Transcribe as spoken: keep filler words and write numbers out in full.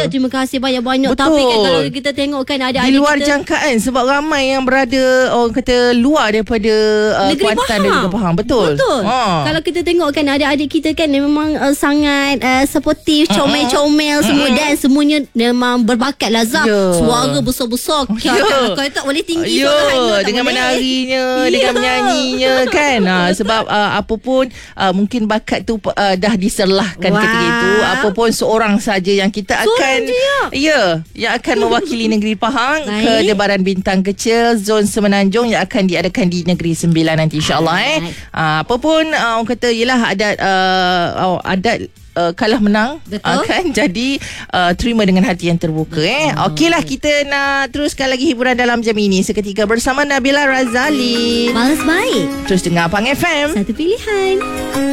Ya, terima kasih banyak-banyak. Betul. Tapi kan kalau kita tengok kan ada di luar kita, jangkaan sebab ramai yang berada orang kata luar daripada uh, negeri Kuantan Pahang. dan juga Pahang. Betul. Betul. Ha. Kalau kita tengok kan adik-adik kita kan memang uh, sangat uh, sportif, comel-comel uh-uh. semua dan semuanya memang berbakat lah Zaf. Ya. Suara besar-besar. Ya. Kalau kau tak boleh tinggi Ya, suara hanya tak dengan boleh. menarinya, Ya. dengan menyanyinya kan. Ha, sebab uh, apa pun uh, mungkin bakat tu uh, dah diserlahkan Wah. ketika itu. Apa pun seorang saja yang kita akan Seorang je, ya. ya, yang akan mewakili negeri Pahang Baik. ke Debaran Bintang Kecil Zon Semenanjung yang akan diadakan di Negeri Sembilan nanti insya-Allah eh. Uh, apa pun uh, orang kata ialah adat uh, uh, adat Uh, kalah menang uh, kan. Jadi uh, terima dengan hati yang terbuka. Betul. eh Okeylah, kita nak teruskan lagi hiburan dalam jam ini seketika bersama Nabila Razali. Balas baik. Terus dengar Pang F M, Satu pilihan.